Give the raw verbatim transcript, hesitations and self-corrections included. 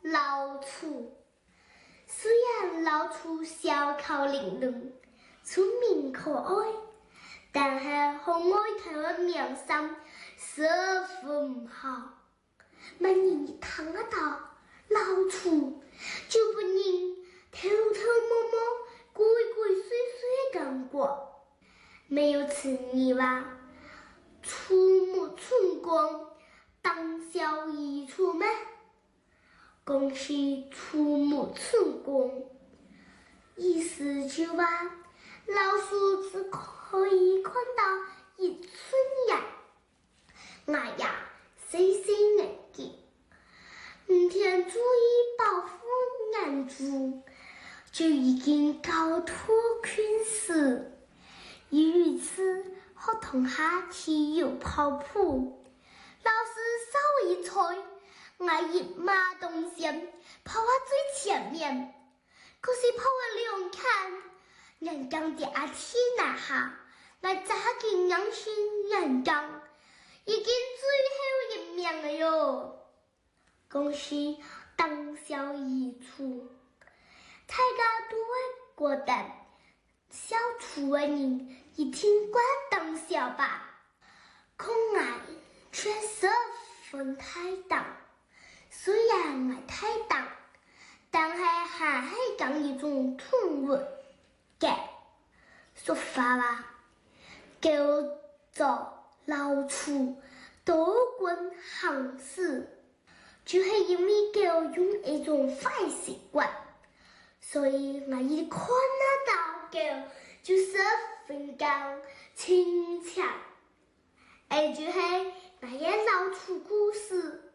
老鼠。虽然老鼠小巧伶俐、聪明可愛，但係可愛佢嘅名聲十分好。萬人一聽得到老鼠，就不禁偷偷摸摸、鬼鬼祟祟咁過。沒有此意外，觸目寸光，當小一出咩？恭喜觸目寸光，意思就話老鼠只可以看到一寸眼，哎呀，細細眼睛，唔添注意保護眼珠，就已經高度困死。於是學童下體有跑步，老師稍一催，我一馬當先，跑到最前面。可是跑了兩看，眼睛的阿天那下，我扎緊眼睛眼睛，已經最後一名了喲。恭喜當小一出，大家都會覺得小出的人一定怪當小吧，可愛卻十分太當。雖然我太當，但係還係講一種動物嘅說法吧，叫做老鼠多管閒事，就是因為叫用一種壞習慣，所以我一看得到叫就十分講親切。誒，就係那些老鼠故事。